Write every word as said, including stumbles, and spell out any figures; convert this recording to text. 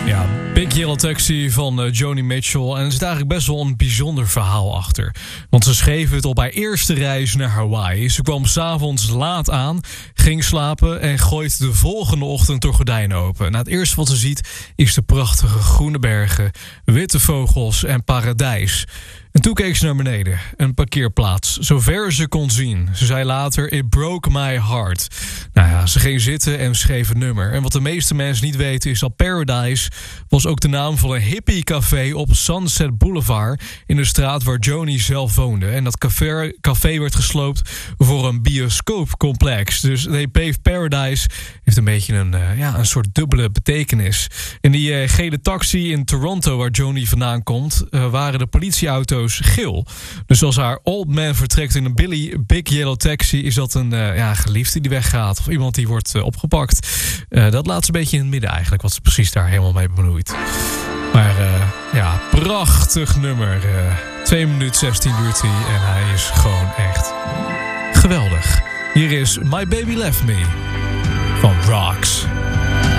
Ja, Big Yellow Taxi van uh, Joni Mitchell. En er zit eigenlijk best wel een bijzonder verhaal achter. Want ze schreef het op haar eerste reis naar Hawaii. Ze kwam 's avonds laat aan, ging slapen en gooit de volgende ochtend de gordijnen open. Nou, het eerste wat ze ziet is de prachtige groene bergen, witte vogels en paradijs. En toen keek ze naar beneden, een parkeerplaats, zover ze kon zien. Ze zei later, it broke my heart. Nou ja, ze ging zitten en schreef een nummer. En wat de meeste mensen niet weten is dat Paradise was ook de naam van een hippiecafé op Sunset Boulevard in de straat waar Joni zelf woonde. En dat café, café werd gesloopt voor een bioscoopcomplex. Dus They Paved Paradise heeft een beetje een, uh, ja, een soort dubbele betekenis. In die uh, gele taxi in Toronto waar Joni vandaan komt, uh, waren de politieauto's geel. Dus als haar old man vertrekt in een Billy Big Yellow Taxi, is dat een uh, ja, geliefde die weggaat of iemand die wordt uh, opgepakt. Uh, dat laat ze een beetje in het midden eigenlijk, wat ze precies daar helemaal mee bemoeit. Maar uh, ja, prachtig nummer. Uh, twee minuten zestien duurt hij en hij is gewoon echt geweldig. Hier is My Baby Left Me van Rocks.